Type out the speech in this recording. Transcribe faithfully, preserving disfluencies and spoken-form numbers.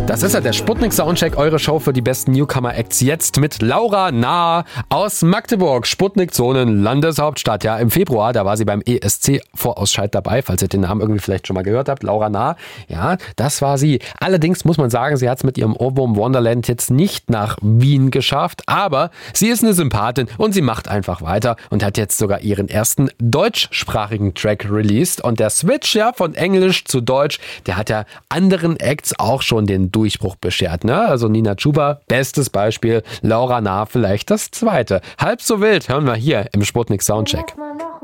Das ist ja der Sputnik Soundcheck, eure Show für die besten Newcomer-Acts jetzt mit Laura Nah aus Magdeburg, Sputnik-Zonen, Landeshauptstadt. Ja, im Februar, da war sie beim E S C-Vorausscheid dabei, falls ihr den Namen irgendwie vielleicht schon mal gehört habt. Laura Nah, ja, das war sie. Allerdings muss man sagen, sie hat es mit ihrem Ohrwurm Wonderland jetzt nicht nach Wien geschafft, aber sie ist eine Sympathin und sie macht einfach weiter und hat jetzt sogar ihren ersten deutschsprachigen Track released. Und der Switch ja von Englisch zu Deutsch, der hat ja anderen Acts auch schon den Durchbruch beschert, ne? Also Nina Chuba, bestes Beispiel, Laura Nah vielleicht das zweite. Halb so wild, hören wir hier im Sputnik Soundcheck.